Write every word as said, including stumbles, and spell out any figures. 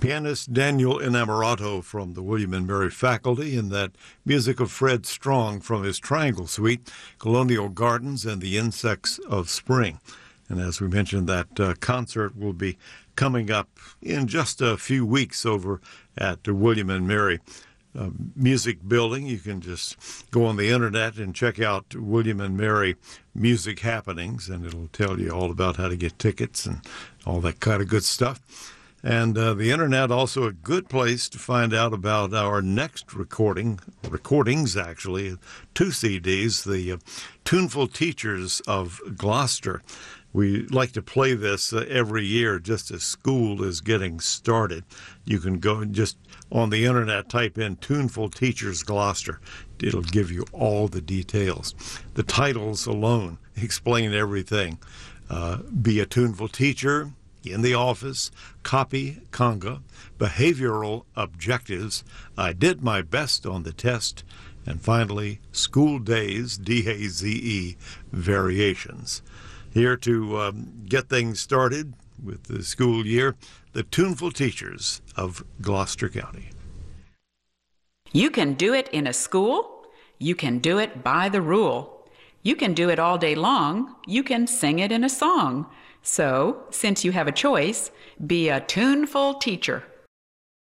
Pianist Daniel Inamorato from the William and Mary faculty, and that music of Fred Strong from his Triangle Suite, Colonial Gardens and the Insects of Spring. And as we mentioned, that uh, concert will be coming up in just a few weeks over at the William and Mary uh, Music Building. You can just go on the internet and check out William and Mary Music Happenings, and it'll tell you all about how to get tickets and all that kind of good stuff. And uh, the internet also a good place to find out about our next recording, recordings actually, two C Ds, the uh, Tuneful Teachers of Gloucester. We like to play this uh, every year just as school is getting started. You can go and just on the internet type in Tuneful Teachers Gloucester. It'll give you all the details. The titles alone explain everything. Uh, be a tuneful teacher, in the office, copy, conga, behavioral objectives, I did my best on the test, and finally, school days, D A Z E, variations. Here to um, get things started with the school year, the Tuneful Teachers of Gloucester County. You can do it in a school. You can do it by the rule. You can do it all day long. You can sing it in a song. So, since you have a choice, be a tuneful teacher.